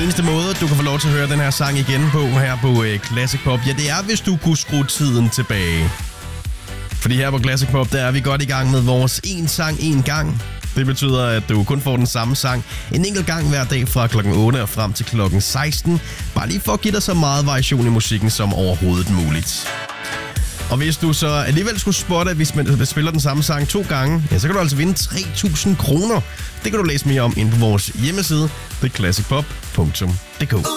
eneste måde, du kan få lov til at høre den her sang igen på her på Classic Pop, ja, det er, hvis du kunne skrue tiden tilbage. Fordi her på Classic Pop, der er vi godt i gang med vores en sang en gang. Det betyder, at du kun får den samme sang en enkelt gang hver dag fra klokken 8 og frem til klokken 16. Bare lige for at give dig så meget variation i musikken som overhovedet muligt. Og hvis du så alligevel skulle spotte, at hvis man spiller den samme sang 2 gange, ja, så kan du altså vinde 3.000 kroner. Det kan du læse mere om inde på vores hjemmeside, theclassicpop.dk.